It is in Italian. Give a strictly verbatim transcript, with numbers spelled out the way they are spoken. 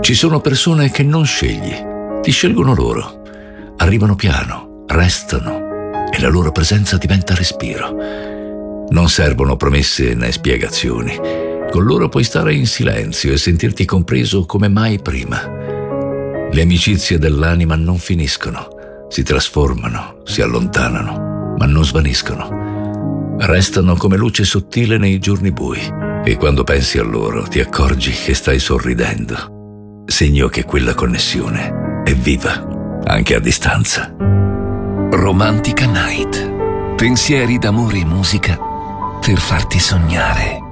Ci sono persone che non scegli, ti scelgono loro. Arrivano piano, restano e la loro presenza diventa respiro. Non servono promesse né spiegazioni. Con loro puoi stare in silenzio e sentirti compreso come mai prima. Le amicizie dell'anima non finiscono, si trasformano, si allontanano, ma non svaniscono. Restano come luce sottile nei giorni bui e quando pensi a loro ti accorgi che stai sorridendo. Segno che quella connessione è viva, anche a distanza. Romantica Night. Pensieri d'amore e musica per farti sognare.